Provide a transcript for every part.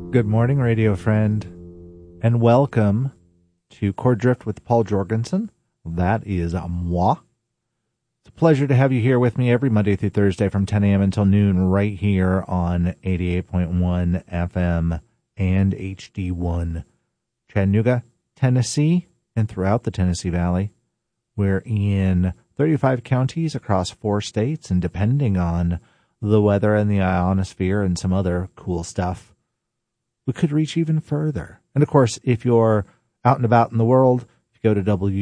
Good morning, radio friend, and welcome to Chord Drift with Paul Jorgensen. That is moi. It's a pleasure to have you here with me every Monday through Thursday from 10 a.m. until noon right here on 88.1 FM and HD1 Chattanooga, Tennessee, and throughout the Tennessee Valley. We're in 35 counties across 4 states, and depending on the weather and the ionosphere and some other cool stuff, we could reach even further. And of course, if you're out and about in the world, if you go to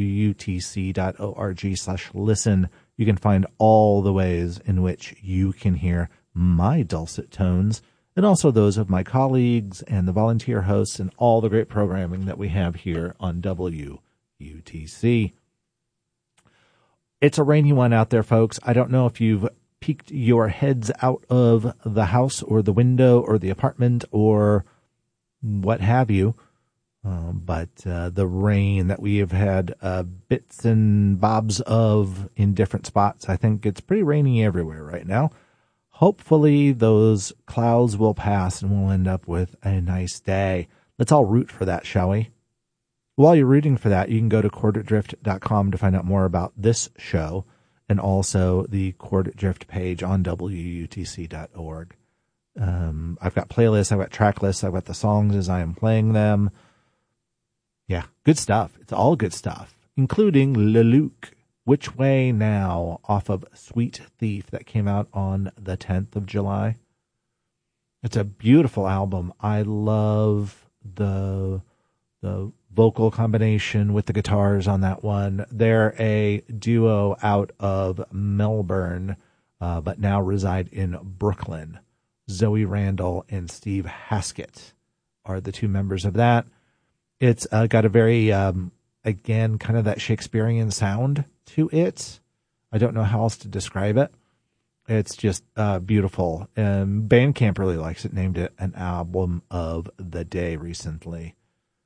wutc.org/listen, you can find all the ways in which you can hear my dulcet tones and also those of my colleagues and the volunteer hosts and all the great programming that we have here on WUTC. It's a rainy one out there, folks. I don't know if you've peeked your heads out of the house or the window or the apartment or what have you, but the rain that we have had bits and bobs of in different spots, I think it's pretty rainy everywhere right now. Hopefully those clouds will pass and we'll end up with a nice day. Let's all root for that, shall we? While you're rooting for that, you can go to chorddrift.com to find out more about this show and also the Chord Drift page on wutc.org. I've got playlists, I've got track lists, I've got the songs as I am playing them. Yeah, good stuff. It's all good stuff, including Le Luc, Which Way Now, off of Sweet Thief that came out on the 10th of July. It's a beautiful album. I love the vocal combination with the guitars on that one. They're a duo out of Melbourne, but now reside in Brooklyn. Zoe Randall and Steve Haskett are the 2 members of that. It's got a very, again, kind of that Shakespearean sound to it. I don't know how else to describe it. It's just beautiful. Bandcamp really likes it, named it an album of the day recently.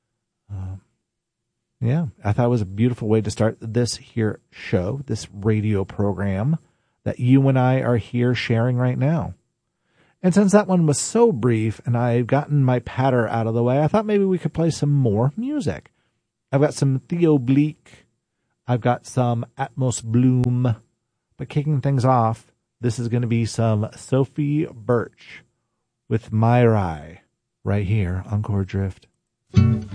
Yeah, I thought it was a beautiful way to start this here show, this radio program that you and I are here sharing right now. And since that one was so brief and I've gotten my patter out of the way, I thought maybe we could play some more music. I've got some Theo Bleak. I've got some Atmos Bloom. But kicking things off, this is going to be some Sophie Birch with My Rye right here on Chord Drift.